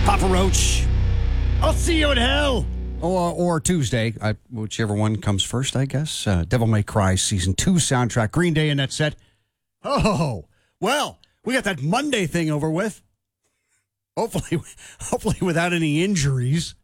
Papa Roach. I'll see you in hell. Or Tuesday, whichever one comes first, I guess. Devil May Cry Season 2 soundtrack. Green Day in that set. Oh, well, we got that Monday thing over with. Hopefully without any injuries.